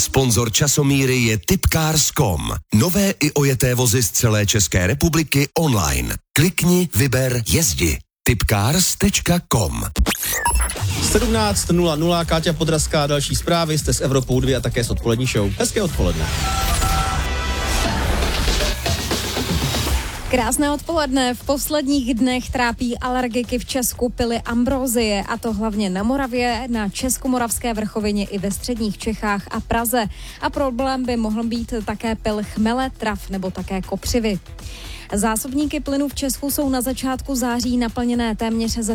Sponzor časomíry je Tipcars.com. Nové i ojeté vozy z celé České republiky online. Klikni, vyber, jezdi. Tipcars.com. 17:00, Káťa Podrazská, další zprávy, jste s Evropou 2 a také s odpolední show. Hezké odpoledne. Krásné odpoledne. V posledních dnech trápí alergiky v Česku pily ambrozie, a to hlavně na Moravě, na Českomoravské vrchovině i ve středních Čechách a Praze. A problém by mohl být také pil chmele, trav nebo také kopřivy. Zásobníky plynu v Česku jsou na začátku září naplněné téměř ze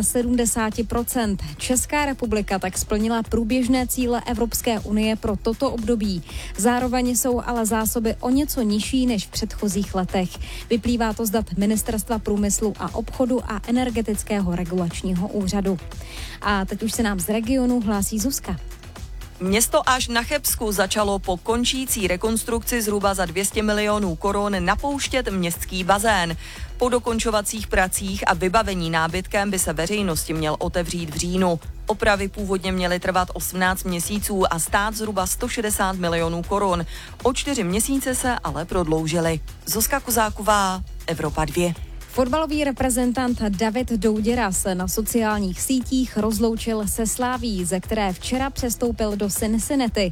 70%. Česká republika tak splnila průběžné cíle Evropské unie pro toto období. Zároveň jsou ale zásoby o něco nižší než v předchozích letech. Vyplývá to z dat Ministerstva průmyslu a obchodu a Energetického regulačního úřadu. A teď už se nám z regionu hlásí Zuzka. Město až na Chebsku začalo po končící rekonstrukci zhruba za 200 milionů korun napouštět městský bazén. Po dokončovacích pracích a vybavení nábytkem by se veřejnosti měl otevřít v říjnu. Opravy původně měly trvat 18 měsíců a stát zhruba 160 milionů korun. O 4 měsíce se ale prodloužily. Zuzka Kozáková, Evropa 2. Fotbalový reprezentant David Douděra se na sociálních sítích rozloučil se Slavií, ze které včera přestoupil do Cincinnati.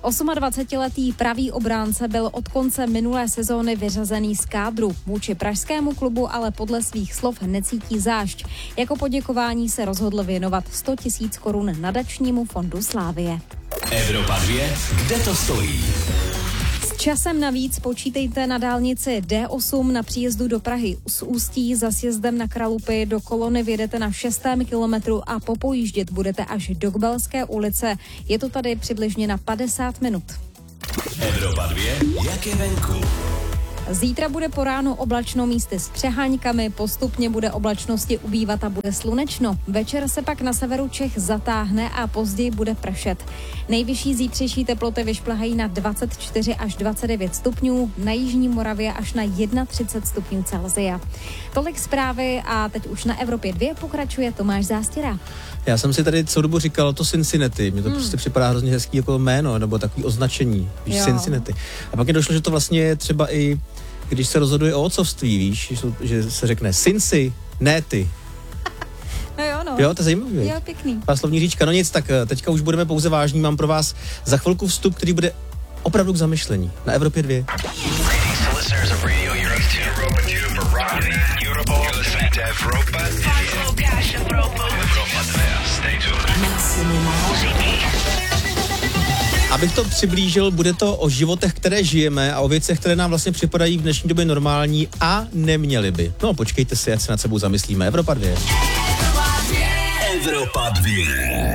28letý pravý obránce byl od konce minulé sezóny vyřazený z kádru. Vůči pražskému klubu ale podle svých slov necítí zášť. Jako poděkování se rozhodl věnovat 100 000 korun nadačnímu fondu Slavie. Evropa 2, kde to stojí? Časem navíc počítejte na dálnici D8 na příjezdu do Prahy z Ústí za sjezdem na Kralupy. Do Kolony vjedete na 6. kilometru a popojíždět budete až do Kbelské ulice. Je to tady přibližně na 50 minut. Evropa 2, jak je venku? Zítra bude po ránu oblačno, místy s přeháňkami, postupně bude oblačnosti ubývat a bude slunečno. Večer se pak na severu Čech zatáhne a později bude pršet. Nejvyšší zítřejší teploty vyšplhají na 24 až 29 stupňů, na jižní Moravě až na 31 stupňů Celsia. Tolik zprávy a teď už na Evropě 2 pokračuje Tomáš Zástěra. Já jsem si tady celou dobu říkal to Cincinnati, mně to prostě připadá hrozně hezký jako jméno, nebo takový označení, víš, Cincinnati. A pak mi došlo, že to vlastně je třeba i, když se rozhoduje o otcovství, víš, že se řekne Cincy, ne ty. No jo, no. Jo, to je zajímavý. Jo, pěkný. Slovní říčka, no nic, tak teďka už budeme pouze vážní, mám pro vás za chvilku vstup, který bude opravdu k zamyšlení na Evropě 2. Abych to přiblížil, bude to o životech, které žijeme a o věcech, které nám vlastně připadají v dnešní době normální a neměly by. No počkejte si, ať se nad sebou zamyslíme. Evropa 2. Evropa 2.